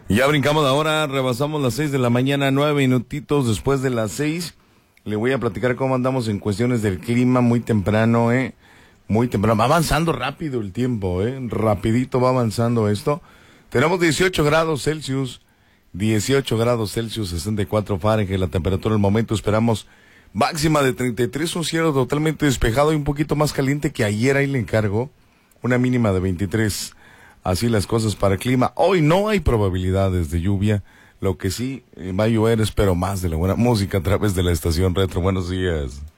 Ya brincamos ahora, rebasamos las 6 de la mañana, 9 minutitos después de las 6. Le voy a platicar cómo andamos en cuestiones del clima muy temprano, muy temprano. Va avanzando rápido el tiempo, rapidito va avanzando esto. Tenemos 18 grados Celsius, 64 Fahrenheit, la temperatura del momento. Esperamos máxima de 33, un cielo totalmente despejado y un poquito más caliente que ayer, ahí le encargo. Una mínima de 23. Así las cosas para el clima. Hoy no hay probabilidades de lluvia. Lo que sí va a llover, espero más de la buena música a través de la estación Retro. Buenos días.